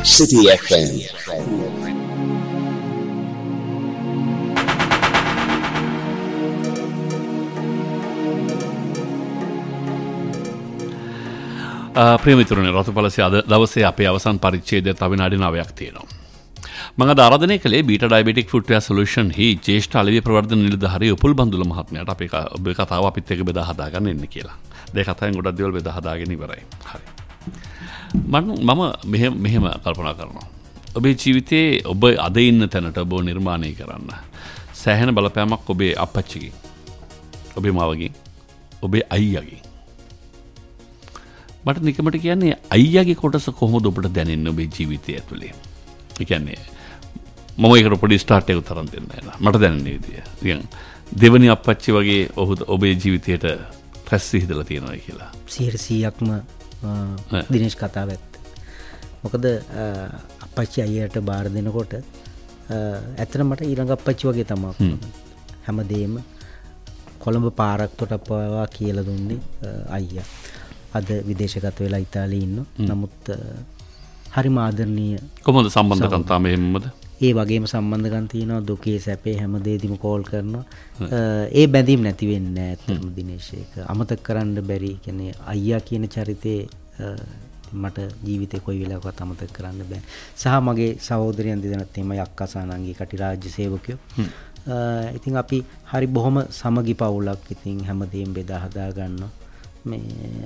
City FM. ප්‍රියමිතුරනි, රතුපලසේ අද දවසේ අපේ අවසන් පරිච්ඡේදය තව විනාඩි 9ක් තියෙනවා. මම අද ආරාධනය කළේ බීටා ඩයබටික් ෆුට්වෙයාර් සොලියුෂන් හි ජ්‍යෙෂ්ඨ අලෙවි ප්‍රවර්ධන නිලධාරී උපුල් බන්දුල මහත්මයාට අපේ කතාව අපිත් එක්ක බෙදා හදා ගන්න එන්න කියලා. ඒ කතාවෙන් ගොඩක් දේවල් බෙදා හදාගෙන ඉවරයි. හරි. මම මෙහෙම කල්පනා කරනවා. ඔබේ ජීවිතයේ ඔබ අද ඉන්න තැනට ඔබ නිර්මාණය කරන්න සෑහෙන බලපෑමක් ඔබේ අප්පච්චිගෙන්, ඔබේ මවගෙන්, ඔබේ අයියාගෙන්. මට නිකමට කියන්නේ අයියාගේ කොටස කොහොමද ඔබට දැනෙන්නේ ඔබේ ජීවිතය ඇතුලේ? ඒ කියන්නේ මම ඒකට පොඩි ස්ටාර්ට් එකක් තරම් දෙන්න නෑ. මට දැනෙන විදිය. ඉතින් දෙවනි අප්පච්චි වගේ ඔබේ ජීවිතයට රැස්සි හිදලා තියෙනවා කියලා. 100%ක්ම දිනේෂ් කතාව ඇත්ත. මොකද අප්පච්චි අයියට බාර දෙනකොට ඇත්තට මට ඊළඟ අප්පච්චි වගේ තමයි. හැමදේම කොළඹ පාරක් තොට පවා කියලා දුන්නේ අයියා. අද විදේශගත වෙලා ඉතාලියේ ඉන්නවා. නමුත් හරිම ආදරණීය. කොහොමද සම්බන්ධකම් තාම එහෙමද? ඒ වගේම සම්බන්ධකම් තියෙනවා. දුකේ සැපේ හැමදේදීම කෝල් කරනවා. ඒ බැඳීම් නැති වෙන්නේ නැහැ ඇත්තටම දිනේෂ්. ඒක අමතක කරන්න බැරි. කියන්නේ අයියා කියන චරිතේ මට ජීවිතේ කොයි වෙලාවකවත් අමතක කරන්න බෑ. සහ මගේ සහෝදරයන් දෙදෙනාත් එහෙමයි, අක්කා සානංගි කටි රාජ්‍ය සේවකයෝ. ඉතින් අපි හරි බොහොම සමගි පවුලක්. ඉතින් හැමදේම බෙදා හදා ගන්නවා. මේ